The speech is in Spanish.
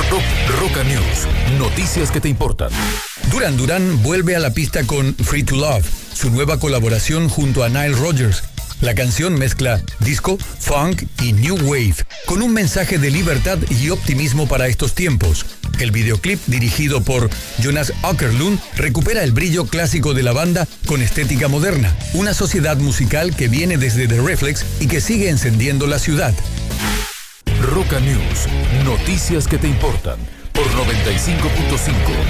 Roca News, noticias que te importan. Duran Duran vuelve a la pista con Free to Love, su nueva colaboración junto a Nile Rodgers. La canción mezcla disco, funk y new wave, con un mensaje de libertad y optimismo para estos tiempos. El videoclip, dirigido por Jonas Åkerlund, recupera el brillo clásico de la banda con estética moderna, una sociedad musical que viene desde The Reflex y que sigue encendiendo la ciudad. Roca News, noticias que te importan, por 95.5.